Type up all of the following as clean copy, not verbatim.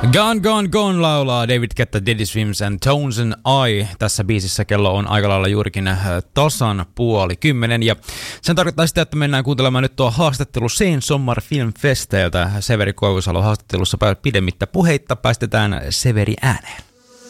Gone, Gone, Gone laulaa David Guetta, Daddy Swims and Tones and I. Tässä biisissä kello on aika lailla juurikin tasan 9:30. Ja sen tarkoittaa sitä, että mennään kuuntelemaan nyt tuo haastattelu Sen Sommar Filmfesteiltä. Severi Koivusalo haastattelussa pidemmittä puheitta päästetään Severi ääneen.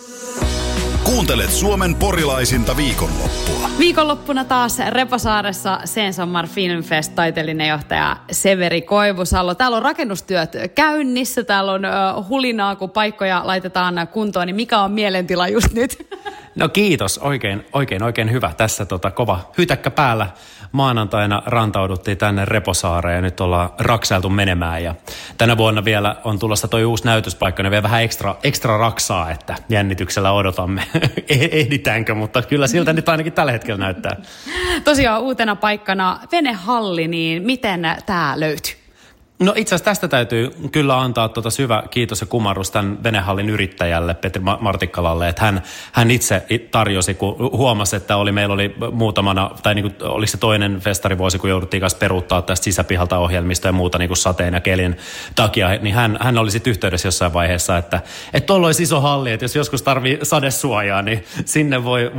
Kuuntelet Suomen porilaisinta viikonloppua. Viikonloppuna taas Reposaaressa Sen Sommar Filmfest taiteellinen johtaja Severi Koivusalo. Täällä on rakennustyöt käynnissä, täällä on hulinaa, kun paikkoja laitetaan kuntoon. Niin mikä on mielentila just nyt? No kiitos, oikein hyvä. Tässä kova hytäkkä päällä. Maanantaina rantauduttiin tänne Reposaareen ja nyt ollaan raksailtu menemään. Ja tänä vuonna vielä on tulossa toi uusi näytöspaikka, niin vielä vähän ekstra raksaa, että jännityksellä odotamme. Ehditäänkö, mutta kyllä siltä nyt ainakin tällä hetkellä näyttää. Tosiaan uutena paikkana venehalli, niin miten tämä löytyy? No itse asiassa tästä täytyy kyllä antaa syvä kiitos ja kumarrus tämän venehallin yrittäjälle Petri Martikkalalle, että hän itse tarjosi, kun huomasi, että meillä oli muutamana, tai niin kuin, oliko se toinen festarivuosi, kun jouduttiin kanssa peruuttaa tästä sisäpihalta ohjelmista ja muuta niin kuin sateen ja kelin takia, niin hän oli sitten yhteydessä jossain vaiheessa, että tuolla olisi iso halli, että jos joskus tarvii sadesuojaa, niin sinne voi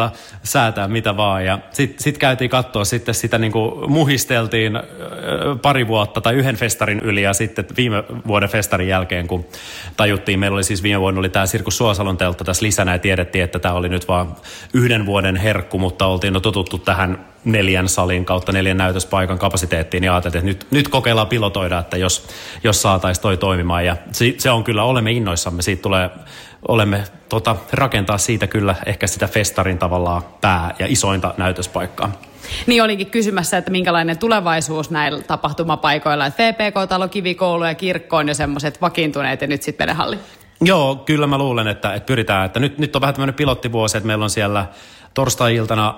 säätää mitä vaan. Ja sitten käytiin katsoa sitten sitä niin kuin muhisteltiin pari vuotta tai yhden festarin yli ja sitten viime vuoden festarin jälkeen, kun tajuttiin, meillä oli siis viime vuonna oli tämä Sirkus Suosalon teltta tässä lisänä ja tiedettiin, että tämä oli nyt vaan 1 vuoden herkku, mutta oltiin totuttu tähän 4 salin kautta 4 näytöspaikan kapasiteettiin ja ajateltiin, että nyt kokeillaan pilotoida, että jos saataisiin toi toimimaan ja se on kyllä, olemme innoissamme, siitä olemme rakentaa siitä kyllä ehkä sitä festarin tavallaan pää- ja isointa näytöspaikkaa. Niin olinkin kysymässä, että minkälainen tulevaisuus näillä tapahtumapaikoilla, että VPK-talo, Kivikoulu ja kirkko on jo semmoiset vakiintuneet ja nyt sitten venehalli. Joo, kyllä mä luulen, että pyritään, että nyt on vähän tämmöinen pilottivuosi, että meillä on siellä torstai-iltana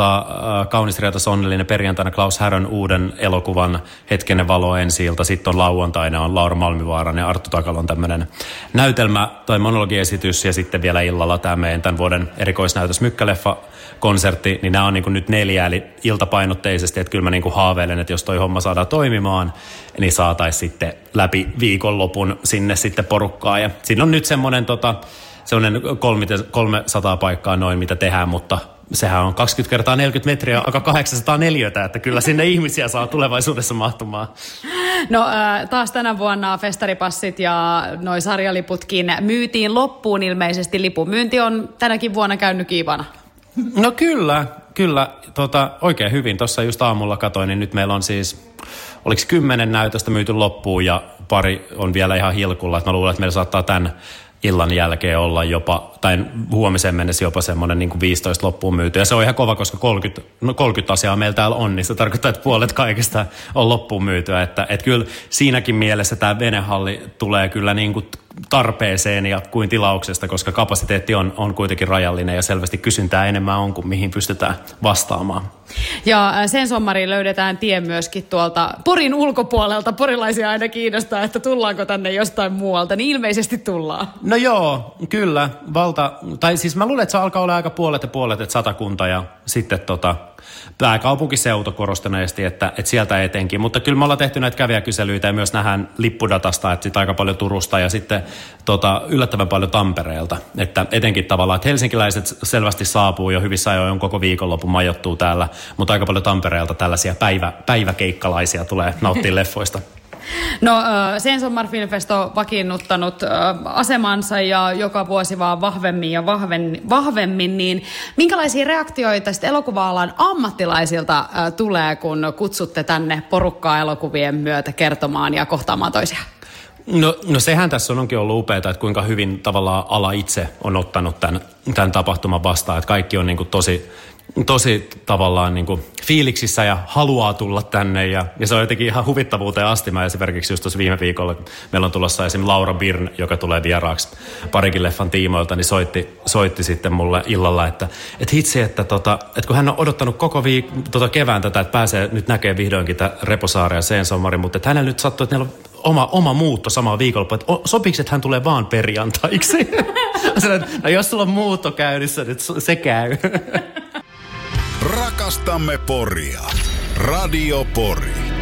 Kaunis Rietas onnellinen, perjantaina Klaus Härön uuden elokuvan Hetkenen valo ensi-ilta. Sitten on lauantaina on Laura Malmivaaran ja Arttu Takalon tämmöinen näytelmä tai monologiesitys ja sitten vielä illalla tämä meidän tämän vuoden erikoisnäytös Mykkäleffa-konsertti. Niin nämä on niin kuin nyt 4 eli iltapainotteisesti, että kyllä mä niin kuin haaveilen, että jos toi homma saadaan toimimaan, niin saataisiin sitten läpi viikonlopun sinne sitten porukkaa. Ja siinä on nyt semmoinen 300 paikkaa noin, mitä tehdään, mutta sehän on 20 kertaa 40 metriä, aika 800 neliötä, että kyllä sinne ihmisiä saa tulevaisuudessa mahtumaan. No taas tänä vuonna festaripassit ja noi sarjaliputkin myytiin loppuun ilmeisesti. Lipunmyynti on tänäkin vuonna käynyt kiivana. No kyllä, oikein hyvin. Tuossa just aamulla katsoin, niin nyt meillä on siis, oliko 10 näytöstä myyty loppuun ja pari on vielä ihan hilkulla. Mä luulen, että meillä saattaa tämän illan jälkeen olla jopa, tai huomiseen mennessä jopa semmoinen niin kuin 15 loppuun myyty. Ja se on ihan kova, koska 30 asiaa meillä täällä on, niin se tarkoittaa, että puolet kaikesta on loppuun myytyä. Että kyllä siinäkin mielessä tämä venehalli tulee kyllä niin kuin tarpeeseen ja kuin tilauksesta, koska kapasiteetti on kuitenkin rajallinen ja selvästi kysyntää enemmän on kuin mihin pystytään vastaamaan. Ja Sen Sommariin löydetään tie myöskin tuolta Porin ulkopuolelta. Porilaisia aina kiinnostaa, että tullaanko tänne jostain muualta, niin ilmeisesti tullaan. No joo, kyllä. Tai siis mä luulen, että se alkaa olla aika puolet, että Satakunta ja sitten pääkaupunkiseutu korostuneesti, että sieltä etenkin. Mutta kyllä me ollaan tehty näitä kävijäkyselyitä ja myös nähdään lippudatasta, että sitten aika paljon Turusta ja sitten yllättävän paljon Tampereelta. Että etenkin tavallaan, että helsinkiläiset selvästi saapuu jo hyvissä ajoin koko viikonlopun majoittuu täällä, mutta aika paljon Tampereelta tällaisia päiväkeikkalaisia tulee nauttia leffoista. No Sen Sommar Filmfest on vakiinnuttanut asemansa ja joka vuosi vaan vahvemmin ja vahvemmin, niin minkälaisia reaktioita sitten elokuva-alan ammattilaisilta tulee, kun kutsutte tänne porukkaa elokuvien myötä kertomaan ja kohtaamaan toisiaan? No sehän tässä onkin ollut upeaa, että kuinka hyvin tavallaan ala itse on ottanut tämän tapahtuman vastaan, että kaikki on niin kuin tosi tavallaan niin kuin fiiliksissä ja haluaa tulla tänne ja se on jotenkin ihan huvittavuuteen asti. Mä esimerkiksi just tuossa viime viikolla, meillä on tulossa esimerkiksi Laura Birn, joka tulee vieraaksi parikin leffan tiimoilta, niin soitti sitten mulle illalla, että hitsi, että kun hän on odottanut koko kevään tätä, että pääsee nyt näkee vihdoinkin tämän Reposaaren ja Sen Sommarin, mutta että hänellä nyt sattuu, että neillä on oma muutto samalla viikonloppuun, että sopiiko, että hän tulee vaan perjantaiksi? No jos sulla on muutto käynnissä, niin se käy. Rakastamme Poria. Radio Pori.